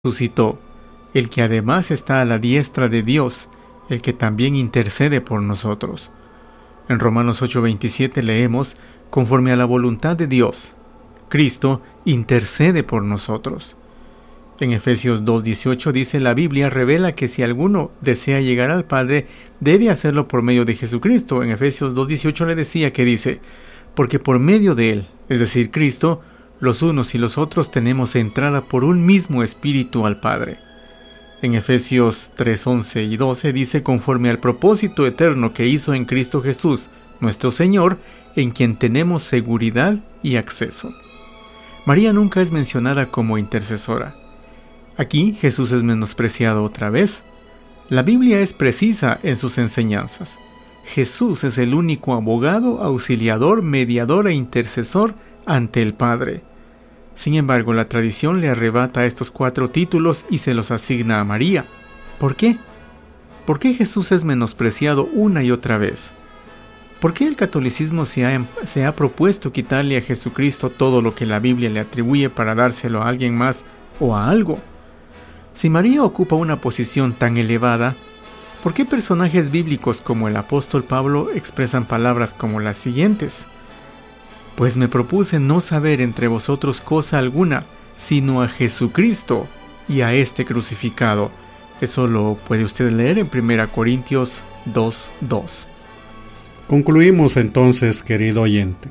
resucitó, el que además está a la diestra de Dios, el que también intercede por nosotros. En Romanos 8:27 leemos, conforme a la voluntad de Dios, Cristo intercede por nosotros. En Efesios 2:18 dice, la Biblia revela que si alguno desea llegar al Padre, debe hacerlo por medio de Jesucristo. En Efesios 2:18 le decía que dice, porque por medio de Él, es decir, Cristo, los unos y los otros tenemos entrada por un mismo Espíritu al Padre. En Efesios 3:11 y 12 dice, conforme al propósito eterno que hizo en Cristo Jesús, nuestro Señor, en quien tenemos seguridad y acceso. María nunca es mencionada como intercesora. Aquí Jesús es menospreciado otra vez. La Biblia es precisa en sus enseñanzas. Jesús es el único abogado, auxiliador, mediador e intercesor ante el Padre. Sin embargo, la tradición le arrebata estos 4 títulos y se los asigna a María. ¿Por qué? ¿Por qué Jesús es menospreciado una y otra vez? ¿Por qué el catolicismo se ha propuesto quitarle a Jesucristo todo lo que la Biblia le atribuye para dárselo a alguien más o a algo? Si María ocupa una posición tan elevada, ¿por qué personajes bíblicos como el apóstol Pablo expresan palabras como las siguientes? Pues me propuse no saber entre vosotros cosa alguna, sino a Jesucristo y a este crucificado. Eso lo puede usted leer en 1 Corintios 2:2. Concluimos entonces, querido oyente.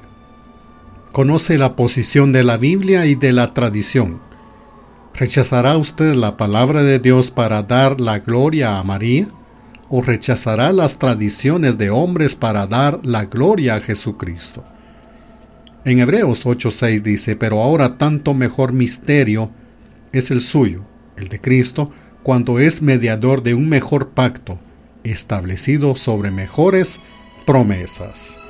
Conoce la posición de la Biblia y de la tradición. ¿Rechazará usted la palabra de Dios para dar la gloria a María? ¿O rechazará las tradiciones de hombres para dar la gloria a Jesucristo? En Hebreos 8:6 dice, pero ahora tanto mejor misterio es el suyo, el de Cristo, cuando es mediador de un mejor pacto, establecido sobre mejores promesas.